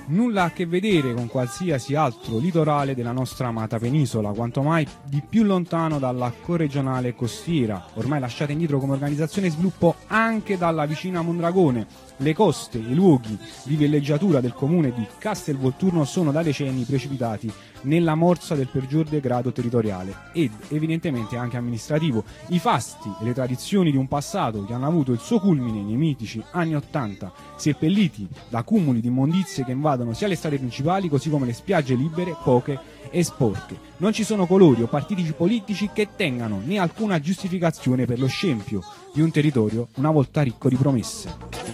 Nulla a che vedere con qualsiasi altro litorale della nostra amata penisola, quanto mai di più lontano dalla corregionale costiera, ormai lasciata indietro come organizzazione e sviluppo anche dalla vicina Mondragone. Le coste e i luoghi di villeggiatura del comune di Castelvolturno sono da decenni precipitati nella morsa del peggior degrado territoriale ed evidentemente anche amministrativo. I fasti e le tradizioni di un passato che hanno avuto il suo culmine nei mitici anni '80, seppelliti da cumuli di immondizie che invadono sia le strade principali così come le spiagge libere, poche e sporche. Non ci sono colori o partiti politici che tengano né alcuna giustificazione per lo scempio di un territorio una volta ricco di promesse.